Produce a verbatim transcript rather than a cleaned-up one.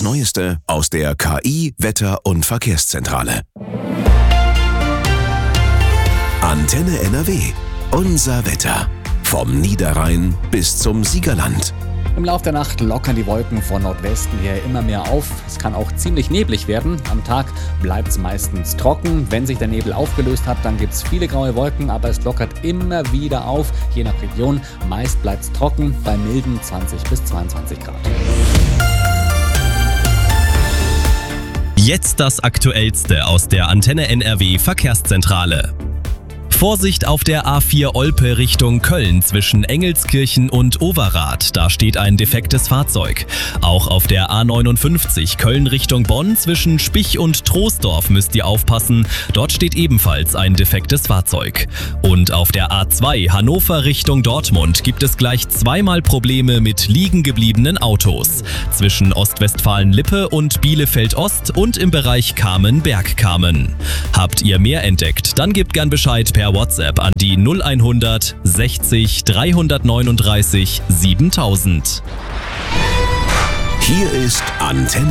Neueste aus der K I, Wetter- und Verkehrszentrale. Antenne N R W. Unser Wetter. Vom Niederrhein bis zum Siegerland. Im Laufe der Nacht lockern die Wolken von Nordwesten her immer mehr auf. Es kann auch ziemlich neblig werden. Am Tag bleibt es meistens trocken. Wenn sich der Nebel aufgelöst hat, dann gibt es viele graue Wolken, aber es lockert immer wieder auf, je nach Region. Meist bleibt es trocken bei milden zwanzig bis zweiundzwanzig Grad. Jetzt das Aktuellste aus der Antenne N R W Verkehrszentrale. Vorsicht auf der A vier Olpe Richtung Köln zwischen Engelskirchen und Overath. Da steht ein defektes Fahrzeug. Auch auf der A neunundfünfzig Köln Richtung Bonn zwischen Spich und Troisdorf müsst ihr aufpassen. Dort steht ebenfalls ein defektes Fahrzeug. Und auf der A zwei Hannover Richtung Dortmund gibt es gleich zweimal Probleme mit liegen gebliebenen Autos. Zwischen Ostwestfalen-Lippe und Bielefeld-Ost und im Bereich Kamen-Bergkamen. Habt ihr mehr entdeckt? Dann gebt gern Bescheid per WhatsApp an die null hundert sechzig dreihundertneununddreißig siebentausend. Hier ist Antenne